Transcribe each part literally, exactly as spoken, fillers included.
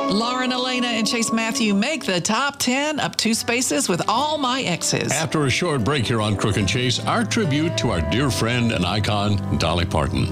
Lauren, Elena, and Chase Matthew make the top ten up two spaces with All My Exes. After a short break here on Crook and Chase, our tribute to our dear friend and icon, Dolly Parton.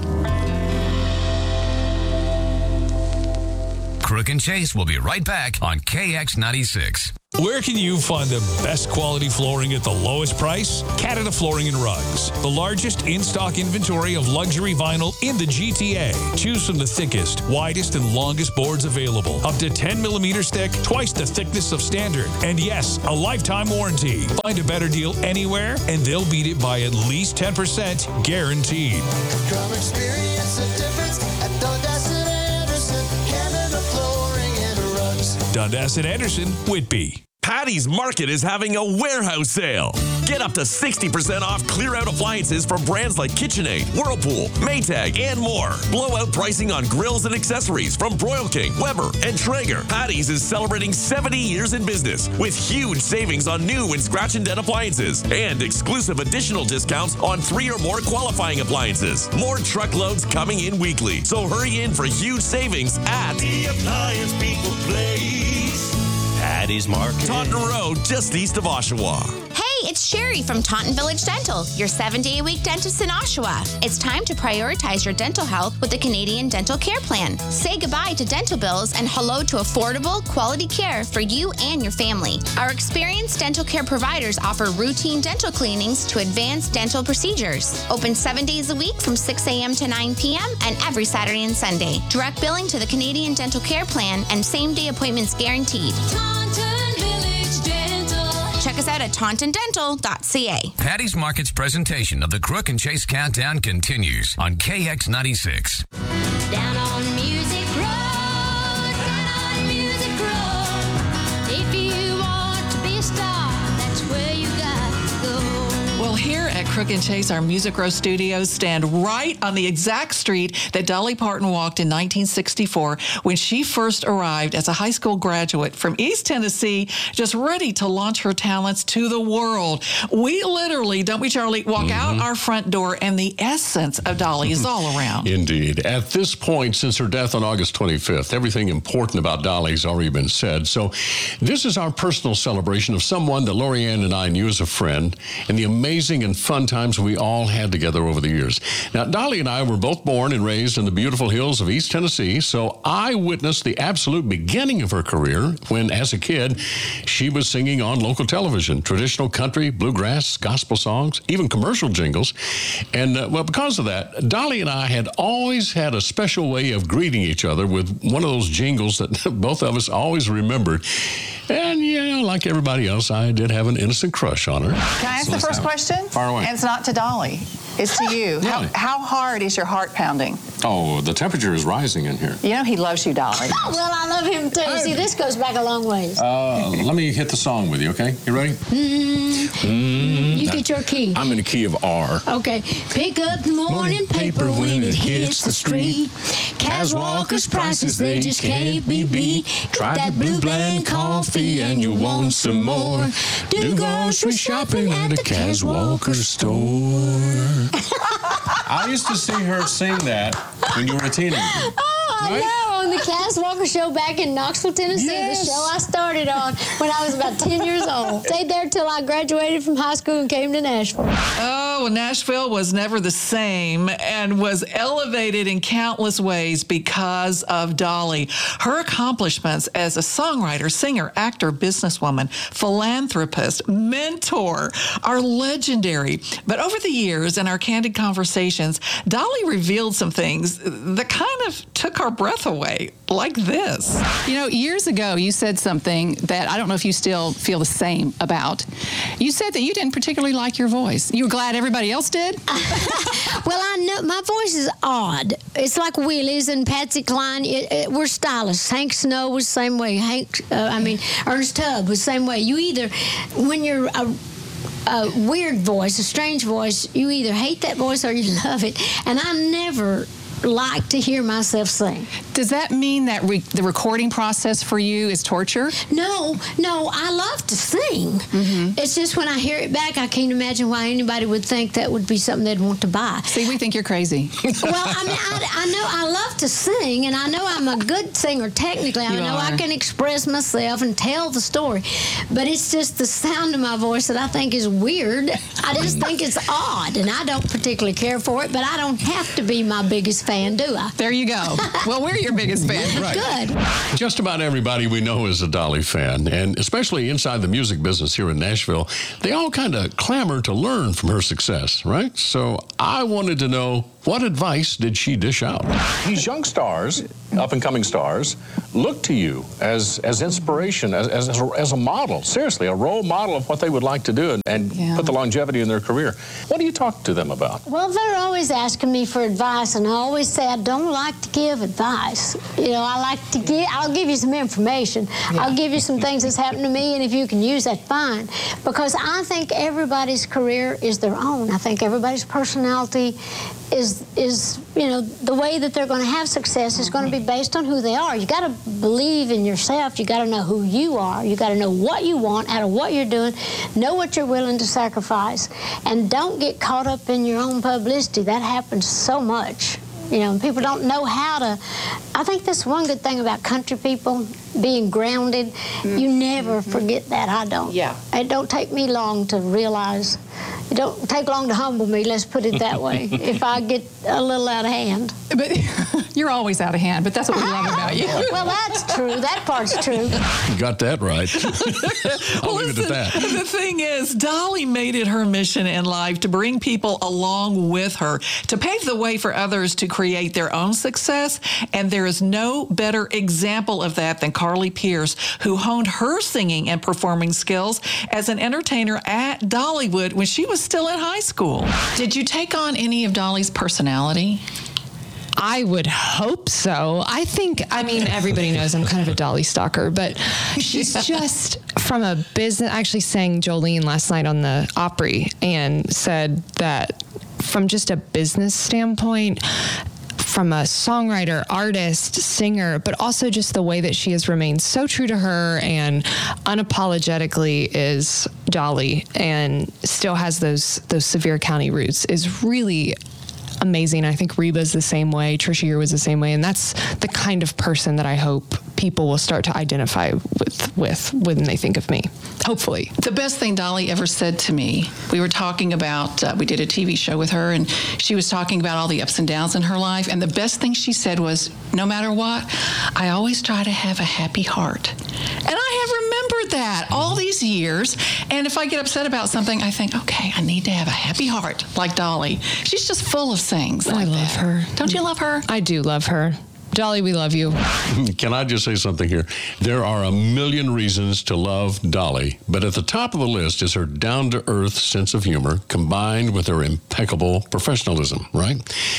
Crook and Chase will be right back on K X ninety-six. Where can you find the best quality flooring at the lowest price? Canada Flooring and Rugs, the largest in-stock inventory of luxury vinyl in the G T A. Choose from the thickest, widest, and longest boards available. Up to ten millimeters thick, twice the thickness of standard. And yes, a lifetime warranty. Find a better deal anywhere, and they'll beat it by at least ten percent guaranteed. Come experience the difference at Dundas and Anderson, Canada Flooring and Rugs. Dundas and Anderson, Whitby. Patty's Market is having a warehouse sale. Get up to sixty percent off clear-out appliances from brands like KitchenAid, Whirlpool, Maytag, and more. Blowout pricing on grills and accessories from Broil King, Weber, and Traeger. Patty's is celebrating seventy years in business with huge savings on new and scratch and dent appliances and exclusive additional discounts on three or more qualifying appliances. More truckloads coming in weekly, so hurry in for huge savings at The Appliance People Place. Patty's Market. Taunton Road, just east of Oshawa. Hey, it's Sherry from Taunton Village Dental, your seven-day-a-week dentist in Oshawa. It's time to prioritize your dental health with the Canadian Dental Care Plan. Say goodbye to dental bills and hello to affordable, quality care for you and your family. Our experienced dental care providers offer routine dental cleanings to advanced dental procedures. Open seven days a week from six a.m. to nine p.m. and every Saturday and Sunday. Direct billing to the Canadian Dental Care Plan and same-day appointments guaranteed. Check us out at taunton dental dot c a. Patty's Market's presentation of the Crook and Chase Countdown continues on K X ninety-six. Down on Music Road, down on Music Road. If you want to be a star, that's where you got to go. Well, here at Crook and Chase, our Music Row studios stand right on the exact street that Dolly Parton walked in nineteen sixty-four when she first arrived as a high school graduate from East Tennessee, just ready to launch her talents to the world. We literally, don't we, Charlie, walk mm-hmm. out our front door and the essence of Dolly is all around. Indeed. At this point, since her death on August twenty-fifth, everything important about Dolly's already been said. So this is our personal celebration of someone that Lorianne and I knew as a friend and the amazing and fun times we all had together over the years. Now, Dolly and I were both born and raised in the beautiful hills of East Tennessee, so I witnessed the absolute beginning of her career when, as a kid, she was singing on local television, traditional country, bluegrass, gospel songs, even commercial jingles. And, uh, well, because of that, Dolly and I had always had a special way of greeting each other with one of those jingles that both of us always remembered. And, you know, like everybody else, I did have an innocent crush on her. Can I ask So the first question? Fire away. And it's not to Dolly. It's to you. Yeah. How, how hard is your heart pounding? Oh, the temperature is rising in here. You know he loves you, Dolly. Well, I love him too. Hey. See, this goes back a long ways. Uh, let me hit the song with you, okay? You ready? Mm, Mm, you get your key. I'm in the key of R. Okay. Pick up the morning paper when it hits the street. Cas Walker's prices, they just can't be beat. Try that blue blend coffee and you want some more. Do grocery shopping at the Cas Walker store. I used to see her sing that when you were a teenager. Oh, I Right? know. On the Cas Walker show back in Knoxville, Tennessee, Yes. the show I started on when I was about ten years old. Stayed there till I graduated from high school and came to Nashville. Oh, well, Nashville was never the same and was elevated in countless ways because of Dolly. Her accomplishments as a songwriter, singer, actor, businesswoman, philanthropist, mentor are legendary. But over the years in our candid conversations, Dolly revealed some things that kind of took our breath away, like this. You know, years ago, you said something that I don't know if you still feel the same about. You said that you didn't particularly like your voice. You were glad everybody else did? Well, I know my voice is odd. It's like Willie's and Patsy Cline. It, it, we're stylists. Hank Snow was the same way. Hank, uh, I mean, Ernest Tubb was the same way. You either, when you're a, a weird voice, a strange voice, you either hate that voice or you love it. And I never like to hear myself sing. Does that mean that re- the recording process for you is torture? No, no, I love to sing. Mm-hmm. It's just when I hear it back, I can't imagine why anybody would think that would be something they'd want to buy. See, we think you're crazy. Well, I mean, I, I know I love to sing, and I know I'm a good singer technically. I You know are. I can express myself and tell the story, but it's just the sound of my voice that I think is weird. I just think it's odd, and I don't particularly care for it, but I don't have to be my biggest fan, do I? There you go. Well, we're your biggest fan. Right. Good. Just about everybody we know is a Dolly fan, and especially inside the music business here in Nashville, they all kind of clamor to learn from her success, right? So I wanted to know, what advice did she dish out? These young stars, up-and-coming stars, look to you as as inspiration, as, as, as a model, seriously, a role model of what they would like to do and, and Yeah. put the longevity in their career. What do you talk to them about? Well, they're always asking me for advice, and I always say I don't like to give advice. You know, I like to give, I'll give you some information. I'll give you some things that's happened to me, and if you can use that, fine. Because I think everybody's career is their own. I think everybody's personality is, is you know, the way that they're going to have success is going to be based on who they are. You got to believe in yourself. You got to know who you are. You got to know what you want out of what you're doing. Know what you're willing to sacrifice, and don't get caught up in your own publicity. That happens so much. You know, people don't know how to. I think that's one good thing about country people, being grounded. Mm-hmm. You never forget that. I don't. Yeah. It don't take me long to realize. It don't take long to humble me, let's put it that way, if I get a little out of hand. But you're always out of hand, but that's what we love about you. Well, that's true. That part's true. You got that right. I'll leave it at that. The thing is, Dolly made it her mission in life to bring people along with her, to pave the way for others to create their own success. And there is no better example of that than Carly Pierce, who honed her singing and performing skills as an entertainer at Dollywood when she was still in high school. Did you take on any of Dolly's personality? I would hope so. I think, I mean, everybody knows I'm kind of a Dolly stalker, but she's just from a business, I actually sang Jolene last night on the Opry and said that from just a business standpoint, from a songwriter, artist, singer, but also just the way that she has remained so true to her and unapologetically is Dolly and still has those those Sevier County roots is really amazing. I think Reba's the same way. Trisha Year was the same way. And that's the kind of person that I hope people will start to identify with, with when they think of me. Hopefully. The best thing Dolly ever said to me, we were talking about, uh, we did a T V show with her, and she was talking about all the ups and downs in her life. And the best thing she said was, no matter what, I always try to have a happy heart. And I have remembered that all these years. And if I get upset about something, I think, okay, I need to have a happy heart like Dolly. She's just full of things like I love that. her. Don't you love her? I do love her. Dolly, we love you. Can I just say something here? There are a million reasons to love Dolly, but at the top of the list is her down-to-earth sense of humor combined with her impeccable professionalism, right?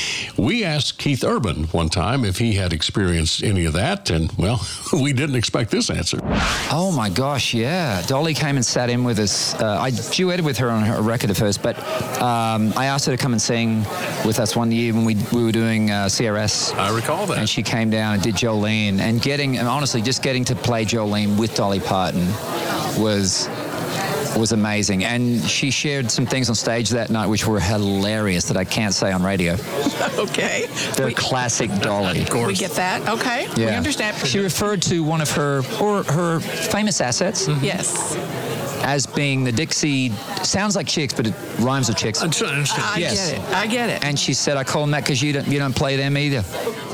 We asked Keith Urban one time if he had experienced any of that, and, well, we didn't expect this answer. Oh, my gosh, yeah. Dolly came and sat in with us. Uh, I duetted with her on her record at first, but um, I asked her to come and sing with us one year when we, we were doing uh, C R S. I recall that. And she came down and did Jolene, and getting, and honestly, just getting to play Jolene with Dolly Parton was was amazing. And she shared some things on stage that night which were hilarious that I can't say on radio. Okay. They're classic Dolly. Of We get that. Okay. We understand. She referred to one of her or her famous assets. Mm-hmm. Yes. As being the Dixie, sounds like Chicks, but it rhymes with Chicks. I yes. get it. I get it. And she said, I call them that because you don't, you don't play them either.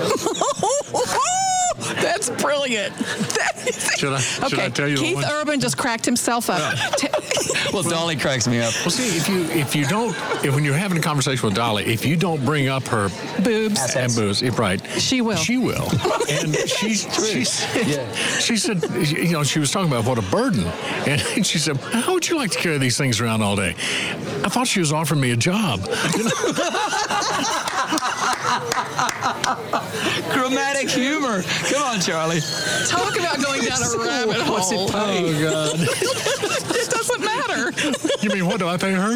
That's brilliant. Should I, should okay. I tell you Keith one? Urban just cracked himself up. Well, Dolly cracks me up. Well, see, if you if you don't, if when you're having a conversation with Dolly, if you don't bring up her boobs and boobs, right? She will. She will. And she she yeah. she said, you know, she was talking about what a burden, and she said, how would you like to carry these things around all day? I thought she was offering me a job. You know? Chromatic humor. Come on, Charlie. Talk about going down a rabbit hole. What's it pay? Oh, God. It doesn't matter. You mean, what do I pay her?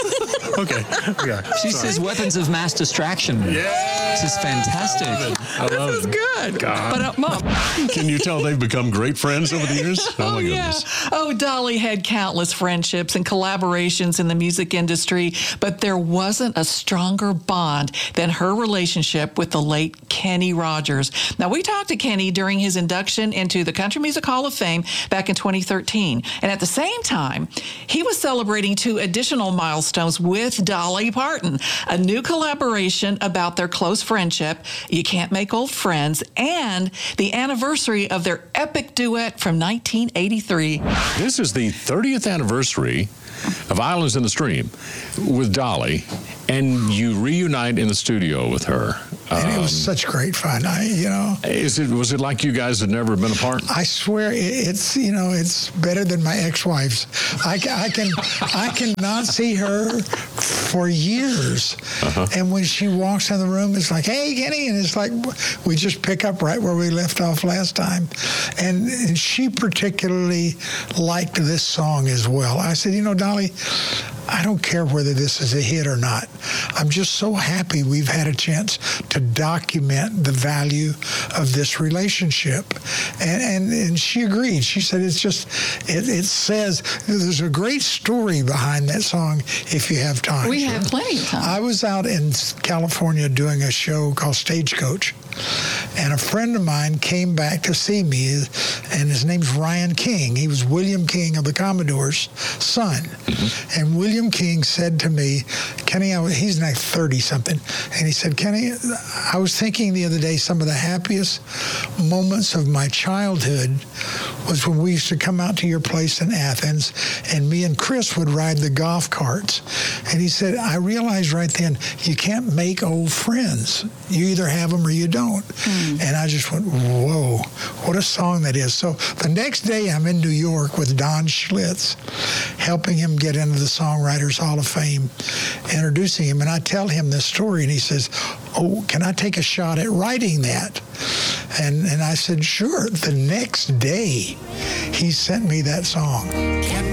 Okay. Yeah. She Sorry. says weapons of mass distraction. Yeah. This is fantastic. I love This is it. good. God. But, uh, Mom. Can you tell they've become great friends over the years? Oh, my yeah. goodness. Oh, Dolly had countless friendships and collaborations in the music industry, but there wasn't a stronger bond than her relationship with the late Kenny Rogers. Now, we talked to Kenny during his induction into the Country Music Hall of Fame back in twenty thirteen. And at the same time, he was celebrating two additional milestones with Dolly Parton, a new collaboration about their close friendship, You Can't Make Old Friends, and the anniversary of their epic duet from nineteen eighty-three. This is the thirtieth anniversary of Islands in the Stream with Dolly, and you reunite in the studio with her. And it was Um, such great fun. I, you know, is it was it like you guys had never been apart? I swear it, it's you know it's better than my ex-wife's. I, ca- I can I cannot see her for years, Uh-huh. and when she walks in the room, it's like, hey, Kenny, and it's like we just pick up right where we left off last time, and, and she particularly liked this song as well. I said, you know, Dolly, I don't care whether this is a hit or not. I'm just so happy we've had a chance to document the value of this relationship. And and, and she agreed. She said it's just, it, it says, there's a great story behind that song if you have time. We have plenty of time. I was out in California doing a show called Stagecoach. And a friend of mine came back to see me, and his name's Ryan King. He was William King of the Commodores' son. Mm-hmm. And William King said to me, Kenny, I was, he's like thirty-something, and he said, Kenny, I was thinking the other day some of the happiest moments of my childhood was when we used to come out to your place in Athens, and me and Chris would ride the golf carts. And he said, I realized right then, you can't make old friends. You either have them or you don't. Mm. And I just went, whoa, what a song that is. So the next day I'm in New York with Don Schlitz, helping him get into the Songwriters Hall of Fame, introducing him. And I tell him this story, and he says, oh, can I take a shot at writing that? And, and I said, sure. The next day, he sent me that song. Can't